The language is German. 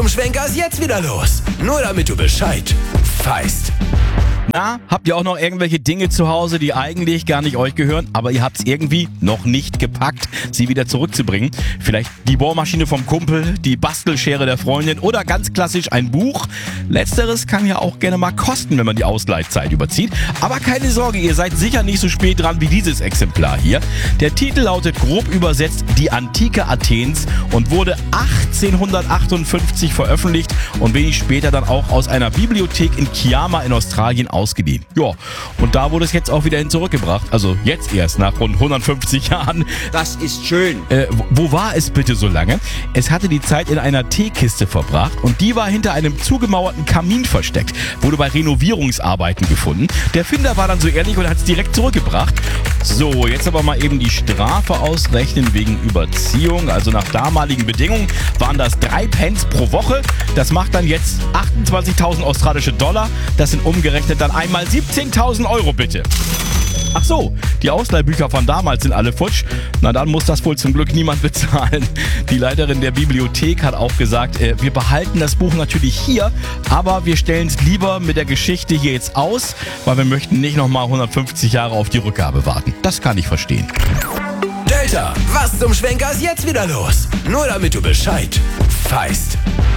Schwenker ist jetzt wieder los. Nur damit du Bescheid weißt. Na, habt ihr auch noch irgendwelche Dinge zu Hause, die eigentlich gar nicht euch gehören, aber ihr habt es irgendwie noch nicht gepackt, sie wieder zurückzubringen? Vielleicht die Bohrmaschine vom Kumpel, die Bastelschere der Freundin oder ganz klassisch ein Buch. Letzteres kann ja auch gerne mal kosten, wenn man die Ausleihzeit überzieht. Aber keine Sorge, ihr seid sicher nicht so spät dran wie dieses Exemplar hier. Der Titel lautet grob übersetzt Die Antike Athens und wurde 1858 veröffentlicht und wenig später dann auch aus einer Bibliothek in Kiama in Australien ausgeliehen. Ja, und da wurde es jetzt auch wieder hin zurückgebracht. Also jetzt erst nach rund 150 Jahren. Das ist schön. Wo war es bitte so lange? Es hatte die Zeit in einer Teekiste verbracht und die war hinter einem zugemauerten Kamin versteckt. Wurde bei Renovierungsarbeiten gefunden. Der Finder war dann so ehrlich und hat es direkt zurückgebracht. So, jetzt aber mal eben die Strafe ausrechnen wegen Überziehung. Also nach damaligen Bedingungen waren das 3 Pence pro Woche. Das macht dann jetzt 28.000 australische Dollar. Das sind umgerechnet dann einmal 17.000 Euro bitte. Ach so, die Ausleihbücher von damals sind alle futsch. Na dann muss das wohl zum Glück niemand bezahlen. Die Leiterin der Bibliothek hat auch gesagt, wir behalten das Buch natürlich hier, aber wir stellen es lieber mit der Geschichte hier jetzt aus, weil wir möchten nicht nochmal 150 Jahre auf die Rückgabe warten. Das kann ich verstehen. Delta, was zum Schwenker ist jetzt wieder los? Nur damit du Bescheid weißt.